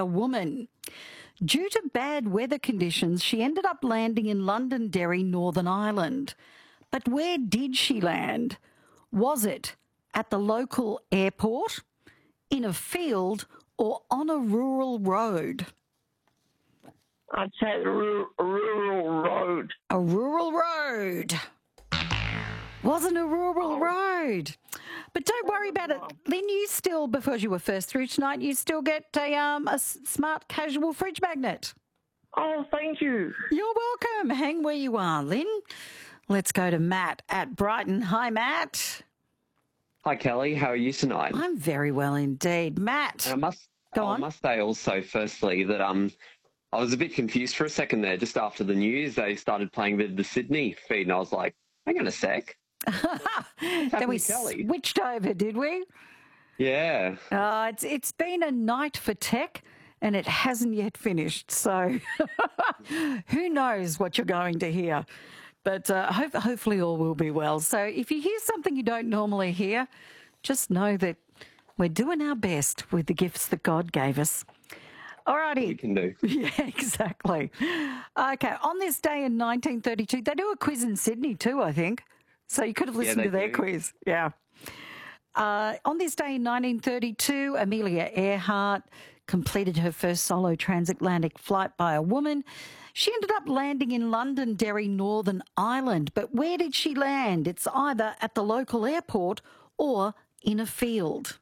a woman. Due to bad weather conditions, she ended up landing in Londonderry, Northern Ireland. But where did she land? Was it at the local airport, in a field, or on a rural road? I'd say the rural road. A rural road. Wasn't a rural road. But don't worry about it. Lynn, you still, because you were first through tonight, you still get a smart casual fridge magnet. Oh, thank you. You're welcome. Hang where you are, Lynn. Let's go to Matt at Brighton. Hi, Matt. Hi, Kelly. How are you tonight? I'm very well indeed. Matt, I must say also, firstly, that I was a bit confused for a second there. Just after the news, they started playing the Sydney feed, and I was like, hang on a sec. Then we switched over, did we? Yeah. It's been a night for tech, and it hasn't yet finished. So who knows what you're going to hear. But hopefully all will be well. So if you hear something you don't normally hear, just know that we're doing our best with the gifts that God gave us. All righty. We can do. Yeah, exactly. Okay, on this day in 1932, they do a quiz in Sydney too, I think. So you could have listened to their quiz. Yeah. On this day in 1932, Amelia Earhart completed her first solo transatlantic flight by a woman. She ended up landing in Londonderry, Northern Ireland. But where did she land? It's either at the local airport or in a field.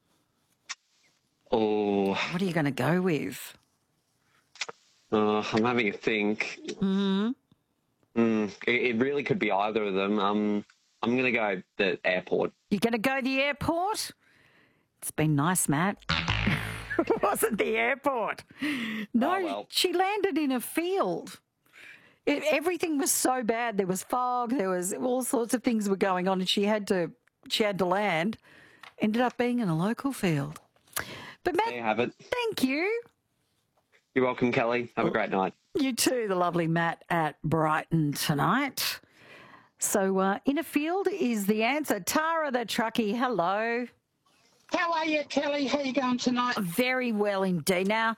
Oh. What are you going to go with? I'm having a think. Mm-hmm. It really could be either of them. I'm going to go the airport. You're going to go the airport? It's been nice, Matt. It wasn't the airport. No, well. She landed in a field. Everything was so bad. There was fog. There was all sorts of things were going on, and she had to land. Ended up being in a local field. But Matt, there you have it. Thank you. You're welcome, Kelly. Have a great night. You too, the lovely Matt at Brighton tonight. So in a field is the answer. Tara the truckie, hello. How are you, Kelly? How are you going tonight? Very well indeed. Now,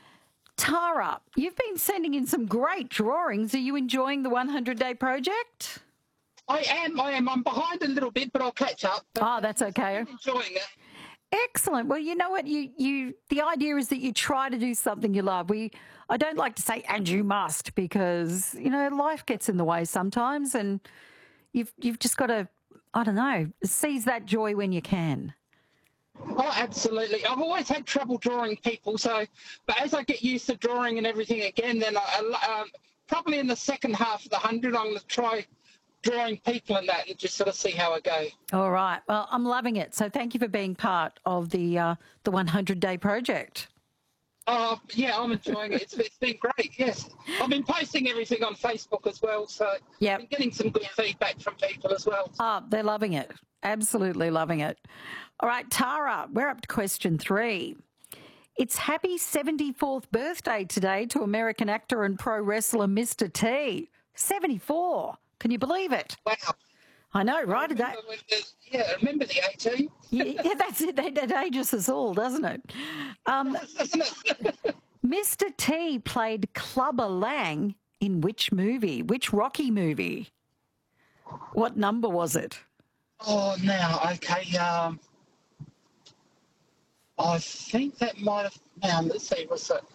Tara, you've been sending in some great drawings. Are you enjoying the 100-day project? I am. I'm behind a little bit, but I'll catch up. Oh, that's okay. I'm enjoying it. Excellent. Well, you know what? The idea is that you try to do something you love. I don't like to say, and you must, because, life gets in the way sometimes, and you've just got to, I don't know, seize that joy when you can. Oh, absolutely. I've always had trouble drawing people, but as I get used to drawing and everything again, then probably in the second half of the 100, I'm going to try drawing people and that and just sort of see how I go. All right. Well, I'm loving it. So thank you for being part of the 100-day project. Oh, yeah, I'm enjoying it. It's been great, yes. I've been posting everything on Facebook as well, so I've been getting some good feedback from people as well. Oh, they're loving it. Absolutely loving it. All right, Tara, we're up to question 3. It's happy 74th birthday today to American actor and pro wrestler Mr. T. 74. Can you believe it? Wow. I know, right? I remember the 18. Yeah, that's it. That ages us all, doesn't it? Doesn't it? Mr. T played Clubber Lang in which movie? Which Rocky movie? What number was it? Oh, now, okay. I think that might have... Now, let's see, was it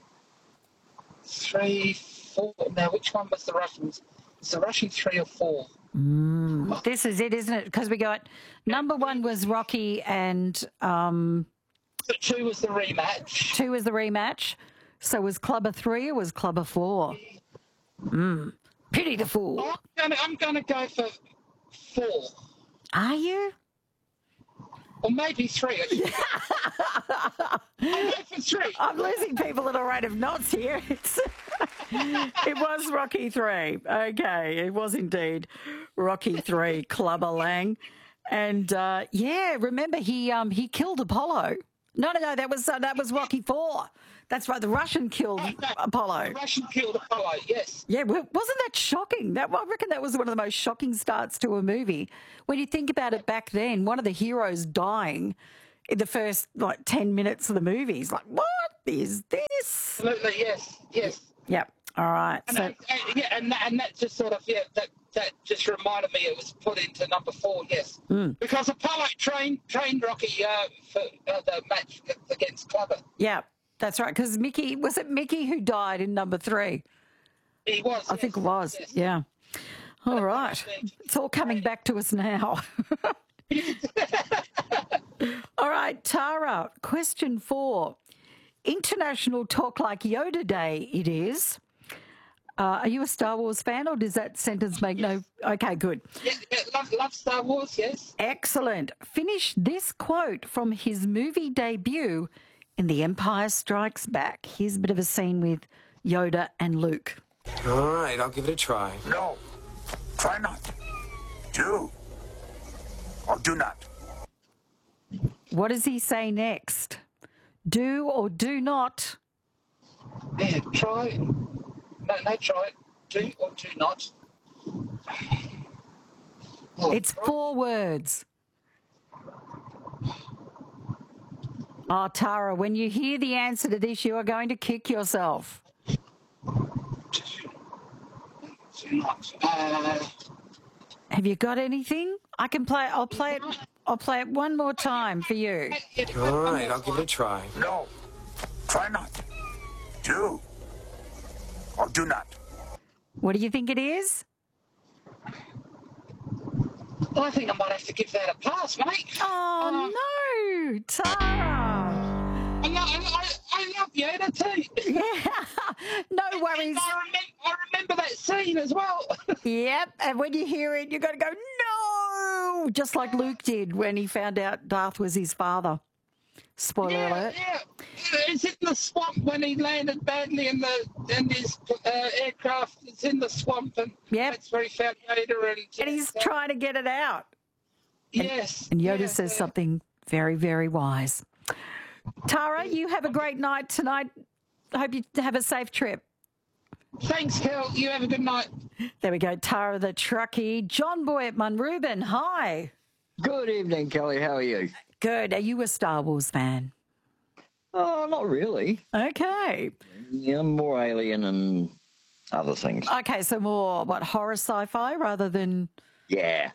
3, 4? Now, which one was the Russians? Was the Russian 3 or 4? This is it, isn't it? Because we got number 1 was Rocky and... So 2 was the rematch. 2 was the rematch. So was Clubber 3 or was Clubber 4? Pity the fool. I'm going to go for 4. Are you? Or maybe 3. I'll go for 3. I'm losing people at a rate of knots here. It was Rocky 3. Okay, it was indeed Rocky 3, Clubber Lang. And, remember he killed Apollo. No, that was Rocky 4. That's right, the Russian killed Apollo. The Russian killed Apollo, yes. Yeah, wasn't that shocking? I reckon that was one of the most shocking starts to a movie. When you think about it back then, one of the heroes dying, in the first, 10 minutes of the movie. He's like, what is this? Absolutely, yes. Yep. All right. And, So, and that just sort of, that just reminded me it was put into number 4, yes. Because Apollo trained Rocky for the match against Clubber. yeah, that's right. Because was it Mickey who died in number 3? He was. I think it was. Yes. Yeah. All right. It's all coming back to us now. All right, Tara, question 4. International Talk Like Yoda Day it is. Are you a Star Wars fan, or does that sentence make no... Okay, good. Yeah, love Star Wars, yes. Excellent. Finish this quote from his movie debut in The Empire Strikes Back. Here's a bit of a scene with Yoda and Luke. All right, I'll give it a try. No, try not. Do or do not. What does he say next? Do or do not? Yeah, try. No, try it. Do or do not. It's 4 words. Oh, Tara, when you hear the answer to this, you are going to kick yourself. Do not. Have you got anything? I can play. I'll play it one more time for you. All right, I'll give it a try. No, try not. Do or do not. What do you think it is? I think I might have to give that a pass, mate. Oh, no, Tara. I love Yoda too. Yeah, no worries. I remember that scene as well. Yep, and when you hear it, you've got to go, no, just like Luke did when he found out Darth was his father. Spoiler alert. Yeah. It's in the swamp when he landed badly and his aircraft is in the swamp, and that's where he found Yoda. And he's trying to get it out. Yes. And Yoda says something very, very wise. Tara, you have a great night tonight. I hope you have a safe trip. Thanks, Kel. You have a good night. There we go. Tara the truckie. John Boy at Munrooban. Hi. Good evening, Kelly. How are you? Good. Are you a Star Wars fan? Oh, not really. Okay. Yeah, I'm more Alien and other things. Okay, so more, horror sci-fi rather than... Yeah.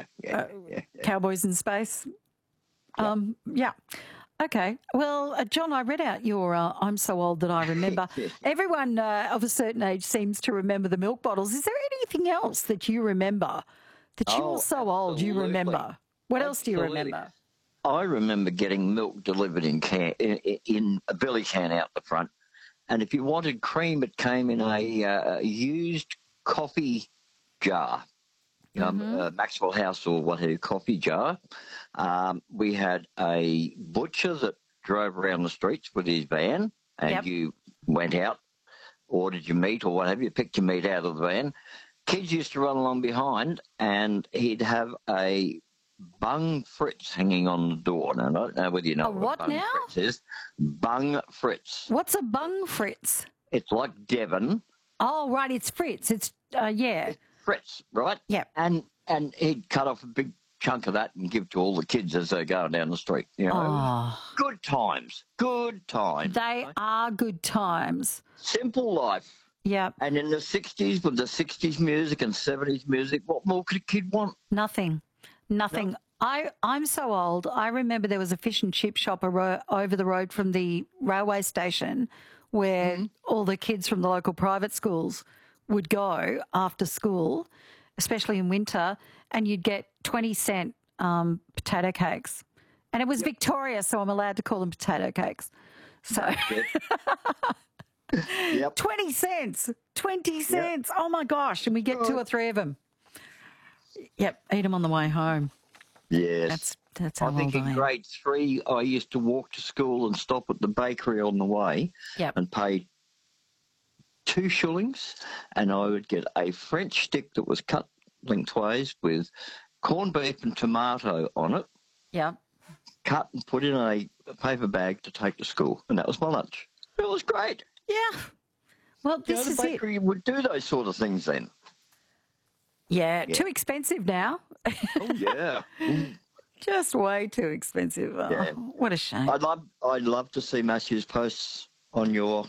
Cowboys in space? Yeah. Okay. Well, John, I read out your I'm so old that I remember. Everyone of a certain age seems to remember the milk bottles. Is there anything else that you remember that you're so old you remember? What else do you remember? I remember getting milk delivered in a billy can out the front. And if you wanted cream, it came in a used coffee jar. Maxwell House or whatever, coffee jar. We had a butcher that drove around the streets with his van, and you went out, ordered your meat or whatever, you picked your meat out of the van. Kids used to run along behind, and he'd have a Bung Fritz hanging on the door. Now, I don't know whether you know what a Bung Fritz is. Bung Fritz. What's a Bung Fritz? It's like Devon. Oh, right, it's Fritz. It's, It's Fritz, right? Yeah. And he'd cut off a big chunk of that and give to all the kids as they're going down the street. You know, Good times. Good times. They are good times. Simple life. Yeah. And in the 60s, with the 60s music and 70s music, what more could a kid want? Nothing. No. I'm so old. I remember there was a fish and chip shop over the road from the railway station where all the kids from the local private schools would go after school, especially in winter, and you'd get 20-cent potato cakes. And it was Victoria, so I'm allowed to call them potato cakes. So 20 cents. 20 cents. Yep. Oh, my gosh. And we get 2 or 3 of them. Yep, eat them on the way home. Yes. That's how I think in grade 3, I used to walk to school and stop at the bakery on the way and pay 2 shillings, and I would get a French stick that was cut lengthways with corned beef and tomato on it. Yeah. Cut and put in a paper bag to take to school, and that was my lunch. It was great. Yeah. Well, this is it. The bakery would do those sort of things then. Yeah, too expensive now. Oh, yeah. Just way too expensive. Oh, Yeah. what a shame. I'd love to see Matthew's posts on your